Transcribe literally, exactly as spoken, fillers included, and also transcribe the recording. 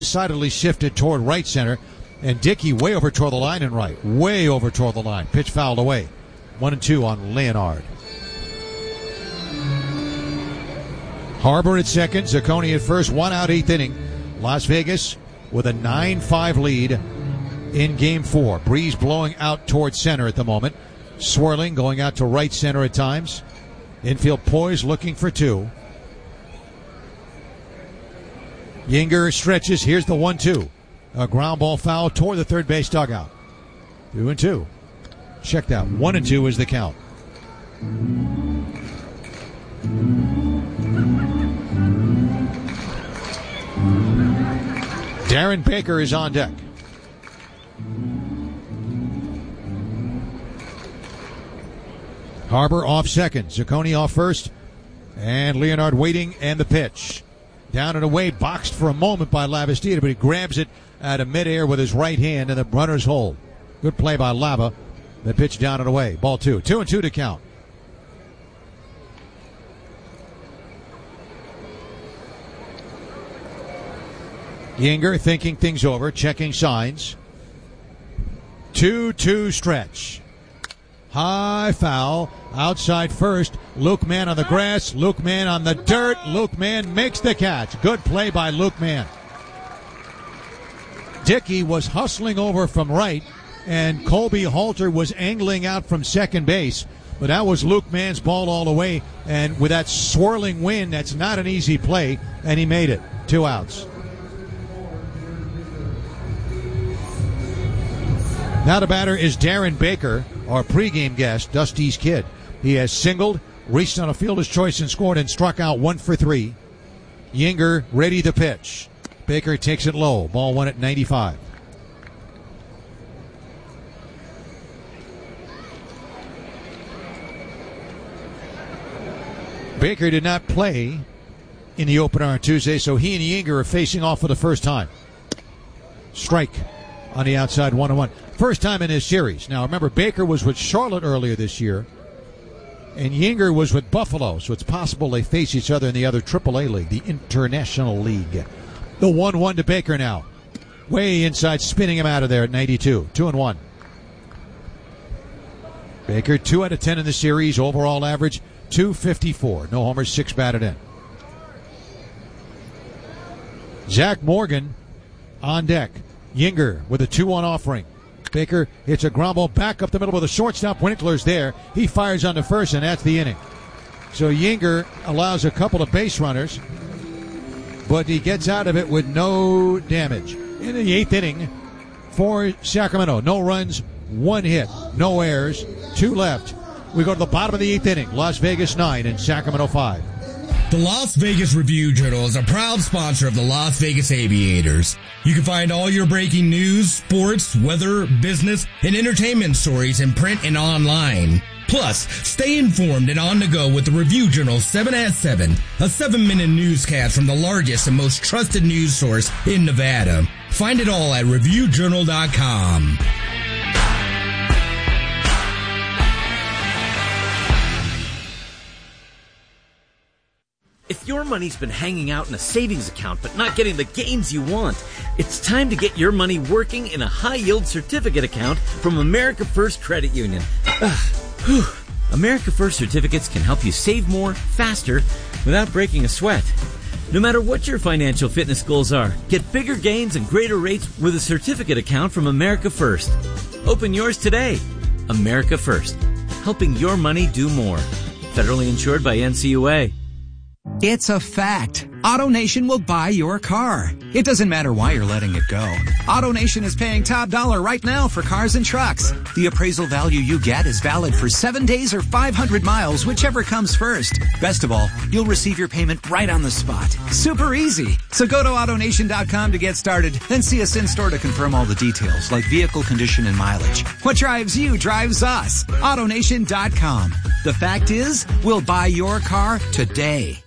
decidedly shifted toward right center, and Dickey way over toward the line and right. Way over toward the line. Pitch fouled away. One and two on Leonard. Harbor at second, Zacconi at first, one out, eighth inning. Las Vegas with a nine five lead in game four. Breeze blowing out toward center at the moment. Swirling, going out to right center at times. Infield poised, looking for two. Yinger stretches. Here's the one two. A ground ball foul toward the third base dugout. Two and two. Checked out. One and two is the count. Darren Baker is on deck. Harbor off second. Zacconi off first. And Leonard waiting, and the pitch. Down and away, boxed for a moment by Lavastida, but he grabs it out of midair with his right hand, and the runner's hold. Good play by Lava. The pitch down and away. Ball two. Two and two to count. Yinger thinking things over, checking signs. two two stretch. High foul. Outside first. Luke Mann on the grass. Luke Mann on the dirt. Luke Mann makes the catch. Good play by Luke Mann. Dickey was hustling over from right, and Colby Halter was angling out from second base. But that was Luke Mann's ball all the way, and with that swirling wind, that's not an easy play, and he made it. Two outs. Now the batter is Darren Baker, our pregame guest, Dusty's kid. He has singled, reached on a fielder's choice and scored, and struck out one for three. Yinger ready to pitch. Baker takes it low. Ball one at ninety-five. Baker did not play in the opener on Tuesday, so he and Yinger are facing off for the first time. Strike on the outside, one and one. First time in this series. Now remember, Baker was with Charlotte earlier this year, and Yinger was with Buffalo, so it's possible they face each other in the other triple A league, the International League. The one one to Baker now. Way inside, spinning him out of there at ninety-two. Two and one. Baker, two out of ten in the series. Overall average, two fifty-four. No homers, six batted in. Zach Morgan on deck. Yinger with a two one offering. Baker hits a ground ball back up the middle with a shortstop. Winkler's there. He fires on the first, and that's the inning. So Yinger allows a couple of base runners, but he gets out of it with no damage. In the eighth inning for Sacramento, no runs, one hit, no errors, two left. We go to the bottom of the eighth inning. Las Vegas nine and Sacramento five. The Las Vegas Review-Journal is a proud sponsor of the Las Vegas Aviators. You can find all your breaking news, sports, weather, business, and entertainment stories in print and online. Plus, stay informed and on the go with the Review-Journal seven at seven, a seven-minute newscast from the largest and most trusted news source in Nevada. Find it all at review journal dot com. If your money's been hanging out in a savings account but not getting the gains you want, it's time to get your money working in a high-yield certificate account from America First Credit Union. Ugh, America First certificates can help you save more, faster, without breaking a sweat. No matter what your financial fitness goals are, get bigger gains and greater rates with a certificate account from America First. Open yours today. America First, helping your money do more. Federally insured by N C U A. It's a fact. AutoNation will buy your car. It doesn't matter why you're letting it go. AutoNation is paying top dollar right now for cars and trucks. The appraisal value you get is valid for seven days or five hundred miles, whichever comes first. Best of all, you'll receive your payment right on the spot. Super easy. So go to auto nation dot com to get started, then see us in store to confirm all the details like vehicle condition and mileage. What drives you drives us. auto nation dot com. The fact is, we'll buy your car today.